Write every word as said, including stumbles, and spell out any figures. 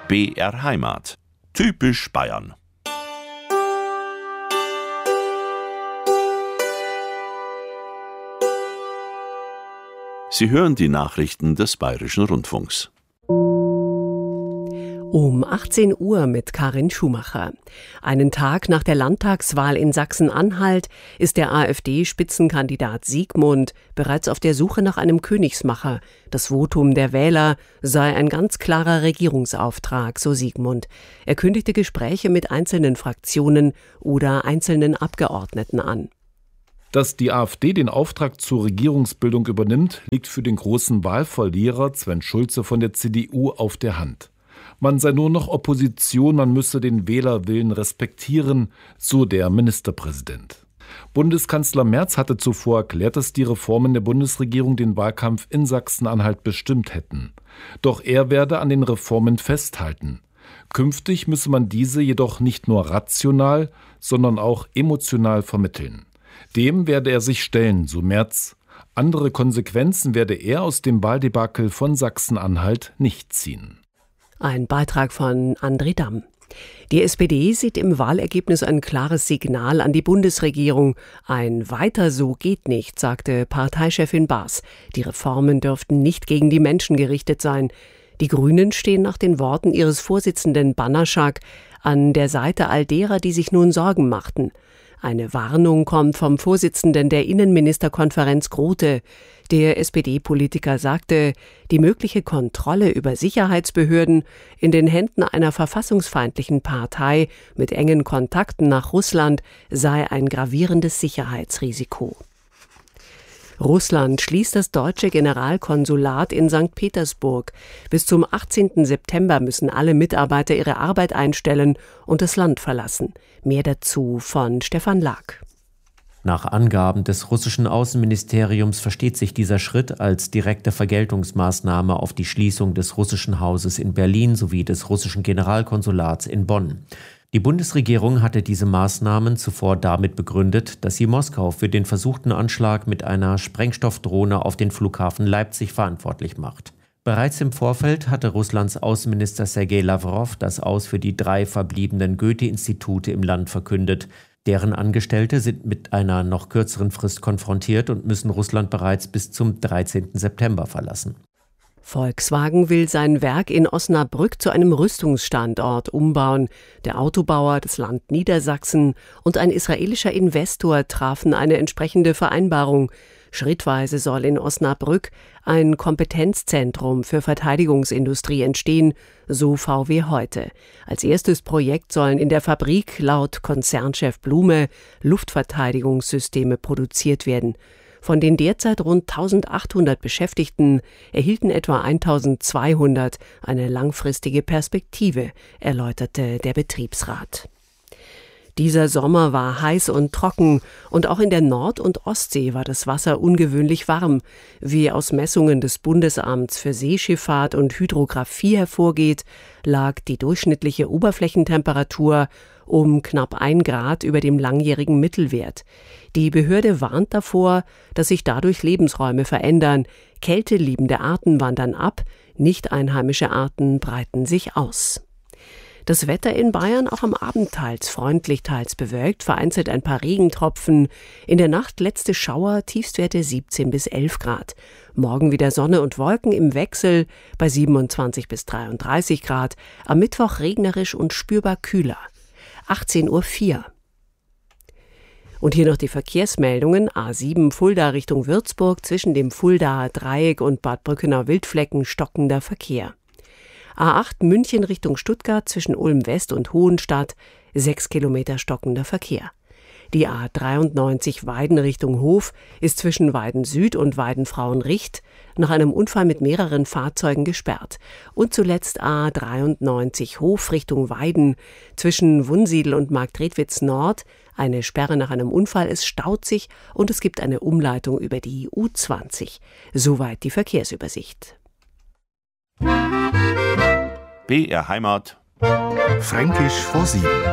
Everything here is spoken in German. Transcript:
B R Heimat. Typisch Bayern. Sie hören die Nachrichten des Bayerischen Rundfunks. Um achtzehn Uhr mit Karin Schumacher. Einen Tag nach der Landtagswahl in Sachsen-Anhalt ist der AfD-Spitzenkandidat Siegmund bereits auf der Suche nach einem Königsmacher. Das Votum der Wähler sei ein ganz klarer Regierungsauftrag, so Siegmund. Er kündigte Gespräche mit einzelnen Fraktionen oder einzelnen Abgeordneten an. Dass die AfD den Auftrag zur Regierungsbildung übernimmt, liegt für den großen Wahlverlierer Sven Schulze von der C D U auf der Hand. Man sei nur noch Opposition, man müsse den Wählerwillen respektieren, so der Ministerpräsident. Bundeskanzler Merz hatte zuvor erklärt, dass die Reformen der Bundesregierung den Wahlkampf in Sachsen-Anhalt bestimmt hätten. Doch er werde an den Reformen festhalten. Künftig müsse man diese jedoch nicht nur rational, sondern auch emotional vermitteln. Dem werde er sich stellen, so Merz. Andere Konsequenzen werde er aus dem Wahldebakel von Sachsen-Anhalt nicht ziehen. Ein Beitrag von André Damm. Die S P D sieht im Wahlergebnis ein klares Signal an die Bundesregierung. Ein Weiter so geht nicht, sagte Parteichefin Baas. Die Reformen dürften nicht gegen die Menschen gerichtet sein. Die Grünen stehen nach den Worten ihres Vorsitzenden Banaschak an der Seite all derer, die sich nun Sorgen machten. Eine Warnung kommt vom Vorsitzenden der Innenministerkonferenz Grote. Der S P D-Politiker sagte, die mögliche Kontrolle über Sicherheitsbehörden in den Händen einer verfassungsfeindlichen Partei mit engen Kontakten nach Russland sei ein gravierendes Sicherheitsrisiko. Russland schließt das deutsche Generalkonsulat in Sankt Petersburg. Bis zum achtzehnten September müssen alle Mitarbeiter ihre Arbeit einstellen und das Land verlassen. Mehr dazu von Stefan Lag. Nach Angaben des russischen Außenministeriums versteht sich dieser Schritt als direkte Vergeltungsmaßnahme auf die Schließung des russischen Hauses in Berlin sowie des russischen Generalkonsulats in Bonn. Die Bundesregierung hatte diese Maßnahmen zuvor damit begründet, dass sie Moskau für den versuchten Anschlag mit einer Sprengstoffdrohne auf den Flughafen Leipzig verantwortlich macht. Bereits im Vorfeld hatte Russlands Außenminister Sergei Lawrow das Aus für die drei verbliebenen Goethe-Institute im Land verkündet. Deren Angestellte sind mit einer noch kürzeren Frist konfrontiert und müssen Russland bereits bis zum dreizehnten September verlassen. Volkswagen will sein Werk in Osnabrück zu einem Rüstungsstandort umbauen. Der Autobauer, das Land Niedersachsen und ein israelischer Investor trafen eine entsprechende Vereinbarung. Schrittweise soll in Osnabrück ein Kompetenzzentrum für Verteidigungsindustrie entstehen, so V W heute. Als erstes Projekt sollen in der Fabrik laut Konzernchef Blume Luftverteidigungssysteme produziert werden. Von den derzeit rund eintausendachthundert Beschäftigten erhielten etwa eintausendzweihundert eine langfristige Perspektive, erläuterte der Betriebsrat. Dieser Sommer war heiß und trocken und auch in der Nord- und Ostsee war das Wasser ungewöhnlich warm. Wie aus Messungen des Bundesamts für Seeschifffahrt und Hydrographie hervorgeht, lag die durchschnittliche Oberflächentemperatur um knapp ein Grad über dem langjährigen Mittelwert. Die Behörde warnt davor, dass sich dadurch Lebensräume verändern. Kälteliebende Arten wandern ab, nicht einheimische Arten breiten sich aus. Das Wetter in Bayern auch am Abend teils freundlich, teils bewölkt, vereinzelt ein paar Regentropfen. In der Nacht letzte Schauer, Tiefstwerte siebzehn bis elf Grad. Morgen wieder Sonne und Wolken im Wechsel bei siebenundzwanzig bis dreiunddreißig Grad. Am Mittwoch regnerisch und spürbar kühler. achtzehn Uhr vier. Und hier noch die Verkehrsmeldungen. A sieben Fulda Richtung Würzburg, zwischen dem Fuldaer Dreieck und Bad Brückenau-Wildflecken stockender Verkehr. A acht München Richtung Stuttgart, zwischen Ulm West und Hohenstadt, sechs Kilometer stockender Verkehr. Die A dreiundneunzig Weiden Richtung Hof ist zwischen Weiden Süd und Weiden Frauenricht nach einem Unfall mit mehreren Fahrzeugen gesperrt. Und zuletzt A dreiundneunzig Hof Richtung Weiden zwischen Wunsiedel und Marktredwitz Nord. Eine Sperre nach einem Unfall, es staut sich und es gibt eine Umleitung über die U zwanzig. Soweit die Verkehrsübersicht. B R Heimat. Fränkisch vor sieben.